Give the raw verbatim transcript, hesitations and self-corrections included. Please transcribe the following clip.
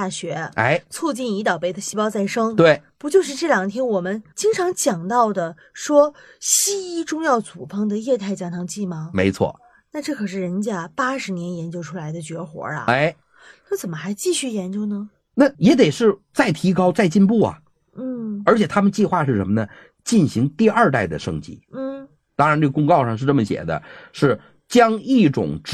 大血， 哎， 促进胰岛贝塔细胞再生。 对， 不就是这两天我们经常讲到的说西医中药组方的液态降糖剂吗？ 没错。 那这可是人家八十年研究出来的绝活啊！ 哎， 那怎么还继续研究呢？ 那也得是再提高、再进步啊。 嗯， 而且他们计划是什么呢？进行第二代的升级。 嗯， 当然，这个公告上是这么写的，是将一种